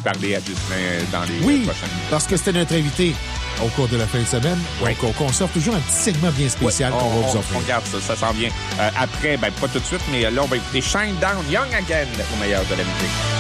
parler à Disney dans les prochaines minutes. Parce que c'était notre invité au cours de la fin de semaine. Oui. Donc, on conserve toujours un petit segment bien spécial qu'on va vous offrir. On regarde ça s'en vient. Après, pas tout de suite, mais là, on va écouter Shine Down Young Again au meilleur de la musique.